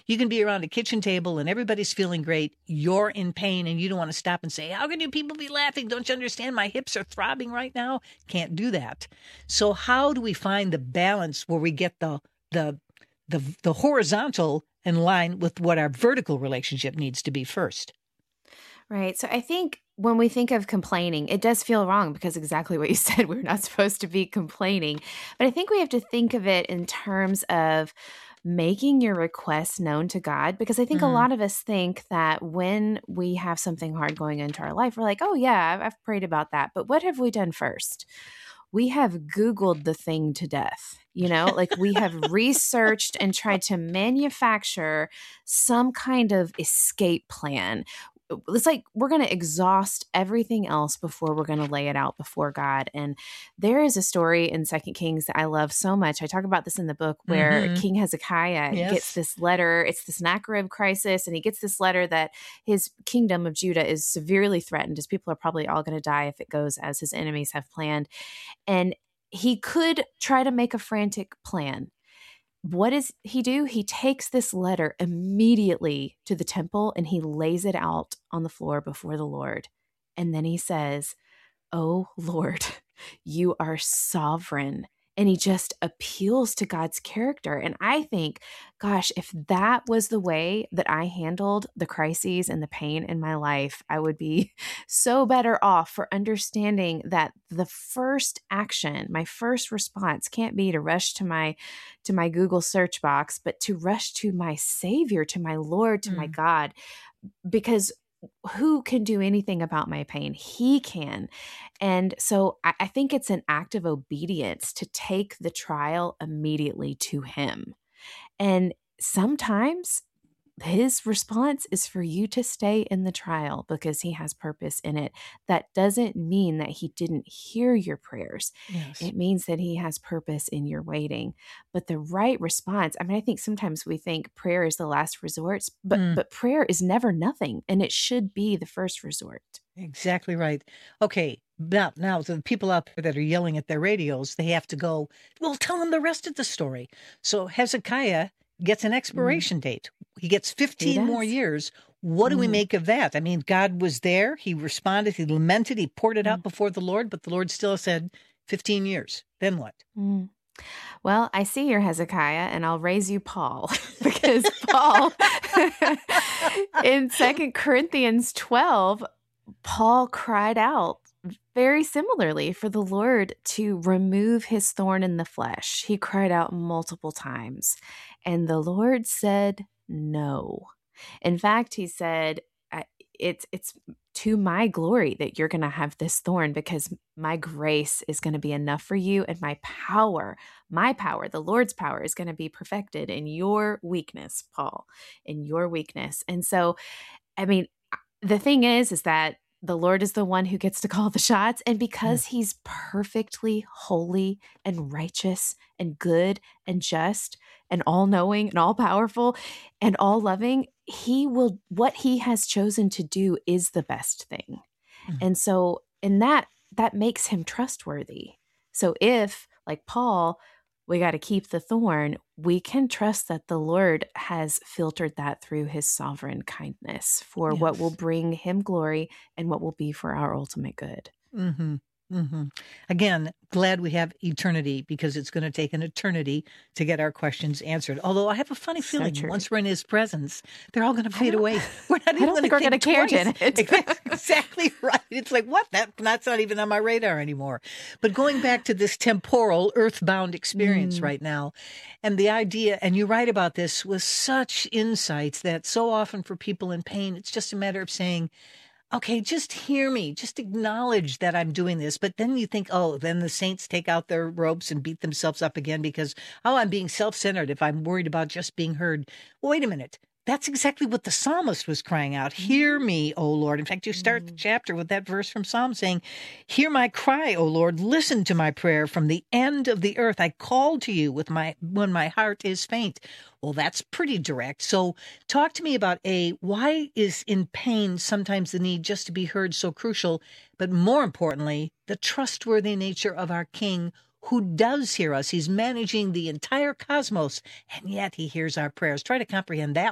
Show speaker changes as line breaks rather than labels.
You can be around a kitchen table and everybody's feeling great. You're in pain and you don't want to stop and say, how can you people be laughing? Don't you understand? My hips are throbbing right now. Can't do that. So how do we find the balance where we get the horizontal in line with what our vertical relationship needs to be first?
Right. So I think when we think of complaining, it does feel wrong because exactly what you said, we're not supposed to be complaining. But I think we have to think of it in terms of making your requests known to God, because I think a lot of us think that when we have something hard going into our life, we're like, oh, yeah, I've prayed about that. But what have we done first? We have Googled the thing to death. Like we have researched and tried to manufacture some kind of escape plan. It's like we're going to exhaust everything else before we're going to lay it out before God. And there is a story in Second Kings that I love so much. I talk about this in the book where King Hezekiah gets this letter. It's the Sennacherib crisis. And he gets this letter that his kingdom of Judah is severely threatened. His people are probably all going to die if it goes as his enemies have planned. And he could try to make a frantic plan. What does he do? He takes this letter immediately to the temple and he lays it out on the floor before the Lord. And then he says, oh Lord, you are sovereign. And he just appeals to God's character. And I think, gosh, if that was the way that I handled the crises and the pain in my life, I would be so better off for understanding that the first action, my first response can't be to rush to my Google search box, but to rush to my Savior, to my Lord, to my God, because who can do anything about my pain? He can. And so I think it's an act of obedience to take the trial immediately to him. And sometimes his response is for you to stay in the trial because he has purpose in it. That doesn't mean that he didn't hear your prayers.
Yes.
It means that he has purpose in your waiting. But the right response, I think sometimes we think prayer is the last resort, but prayer is never nothing, and it should be the first resort.
Exactly right. Okay. Now, the people out there that are yelling at their radios, they have to go, well, tell them the rest of the story. So Hezekiah gets an expiration date. He gets 15 more years. What do we make of that? I mean, God was there. He responded. He lamented. He poured it out before the Lord, but the Lord still said 15 years. Then what?
Well, I see your Hezekiah, and I'll raise you Paul, because Paul, in 2 Corinthians 12, Paul cried out very similarly for the Lord to remove his thorn in the flesh. He cried out multiple times, and the Lord said no. In fact, he said, it's to my glory that you're going to have this thorn, because my grace is going to be enough for you, and my power, the Lord's power, is going to be perfected in your weakness, Paul, in your weakness. And so, the thing is that the Lord is the one who gets to call the shots. And because he's perfectly holy and righteous and good and just and all-knowing and all-powerful and all-loving, what he has chosen to do is the best thing. And so in that makes him trustworthy. So if, like Paul, we got to keep the thorn, we can trust that the Lord has filtered that through his sovereign kindness for what will bring him glory and what will be for our ultimate good.
Again, glad we have eternity, because it's going to take an eternity to get our questions answered. Although I have a funny feeling once we're in his presence, they're all going to fade away. We're not even going to care, Janet. Exactly right. It's like, what? That's not even on my radar anymore. But going back to this temporal, earthbound experience right now, and the idea, and you write about this with such insights, that so often for people in pain, it's just a matter of saying, okay, just hear me. Just acknowledge that I'm doing this. But then you think, oh, then the saints take out their ropes and beat themselves up again because, oh, I'm being self-centered if I'm worried about just being heard. Well, wait a minute. That's exactly what the psalmist was crying out. Hear me, O Lord. In fact, you start the chapter with that verse from Psalm saying, hear my cry, O Lord. Listen to my prayer from the end of the earth. I call to you when my heart is faint. Well, that's pretty direct. So talk to me about why is in pain sometimes the need just to be heard so crucial, but more importantly, the trustworthy nature of our King, who does hear us. He's managing the entire cosmos, and yet he hears our prayers. Try to comprehend that